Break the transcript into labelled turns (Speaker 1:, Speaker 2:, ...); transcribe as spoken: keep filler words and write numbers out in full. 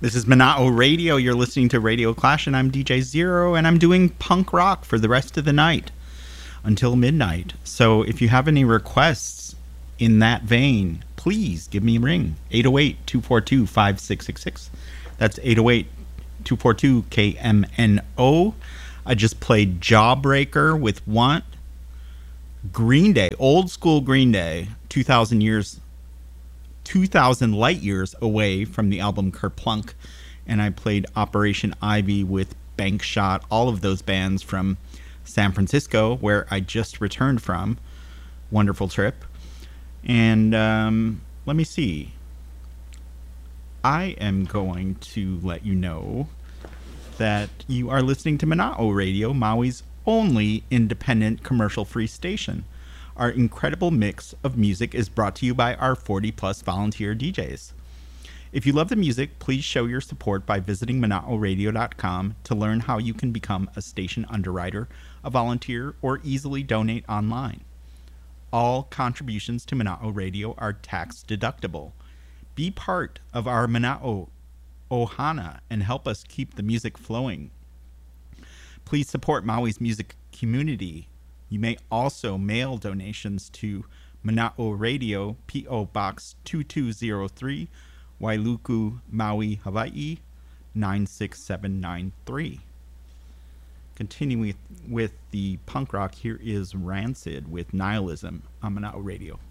Speaker 1: This is Mana'o Radio. You're listening to Radio Clash, and I'm D J Zero, and I'm doing punk rock for the rest of the night until midnight. So if you have any requests in that vein, please give me a ring. eight oh eight, two four two, five six six six. That's eight oh eight, two four two, K M N O. I just played Jawbreaker with Want. Green Day, old school Green Day, two thousand years two thousand light years away from the album Kerplunk, and I played Operation Ivy with Bank Shot, all of those bands from San Francisco, where I just returned from. Wonderful trip. And um, let me see. I am going to let you know that you are listening to Mana'o Radio, Maui's only independent commercial-free station. Our incredible mix of music is brought to you by our forty plus volunteer D Js. If you love the music, please show your support by visiting mana'o radio dot com to learn how you can become a station underwriter, a volunteer, or easily donate online. All contributions to Mana'o Radio are tax deductible. Be part of our Mana'o Ohana and help us keep the music flowing. Please support Maui's music community. You may also mail donations to Mana'o Radio, P O Box two two zero three, Wailuku, Maui, Hawaii, nine six seven nine three. Continuing with, with the punk rock, here is Rancid with Nihilism on Mana'o Radio.